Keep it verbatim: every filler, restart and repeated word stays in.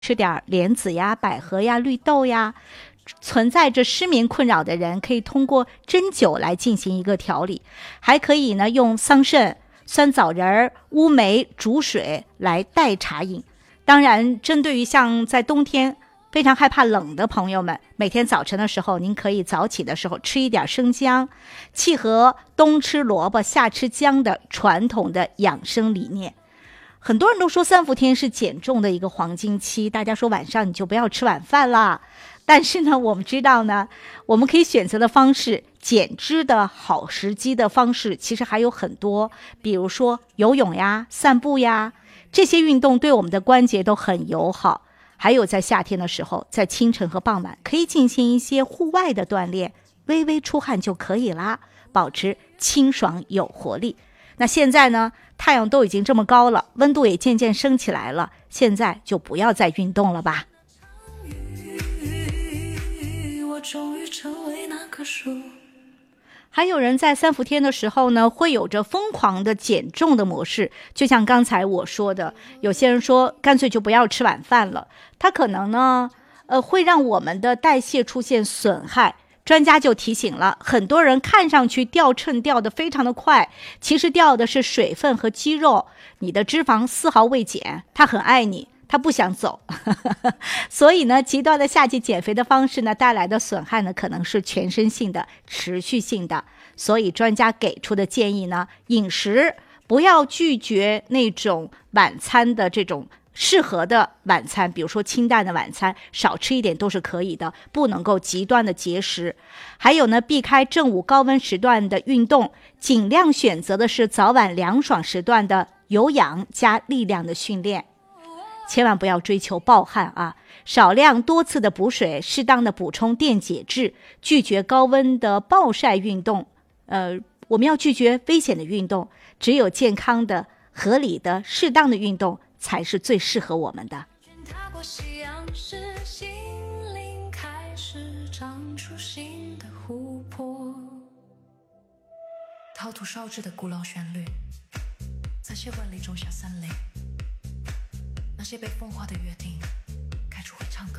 吃点莲子呀、百合呀、绿豆呀。存在着失眠困扰的人可以通过针灸来进行一个调理，还可以呢用桑葚、酸枣仁、乌梅煮水来代茶饮。当然，针对于像在冬天非常害怕冷的朋友们，每天早晨的时候，您可以早起的时候吃一点生姜，契合冬吃萝卜夏吃姜的传统的养生理念。很多人都说三伏天是减重的一个黄金期，大家说晚上你就不要吃晚饭啦。但是呢，我们知道呢，我们可以选择的方式，减脂的好时机的方式其实还有很多，比如说游泳呀、散步呀，这些运动对我们的关节都很友好。还有在夏天的时候，在清晨和傍晚可以进行一些户外的锻炼，微微出汗就可以啦，保持清爽有活力。那现在呢，太阳都已经这么高了，温度也渐渐升起来了，现在就不要再运动了吧。终于成为那棵树。还有人在三伏天的时候呢，会有着疯狂的减重的模式，就像刚才我说的，有些人说干脆就不要吃晚饭了，它可能呢，呃，会让我们的代谢出现损害。专家就提醒了，很多人看上去掉秤掉得非常的快，其实掉的是水分和肌肉，你的脂肪丝毫未减，他很爱你，他不想走所以呢，极端的夏季减肥的方式呢，带来的损害呢，可能是全身性的、持续性的。所以专家给出的建议呢，饮食不要拒绝那种晚餐的这种适合的晚餐，比如说清淡的晚餐，少吃一点都是可以的，不能够极端的节食。还有呢，避开正午高温时段的运动，尽量选择的是早晚凉爽时段的有氧加力量的训练。千万不要追求暴汗啊！少量多次的补水，适当的补充电解质，拒绝高温的暴晒运动。呃，我们要拒绝危险的运动，只有健康的、合理的、适当的运动才是最适合我们的。踏过夕阳时，心灵开始长出新的湖泊。 陶土烧制的古老旋律，在血管里种下森林。那些被风化的约定，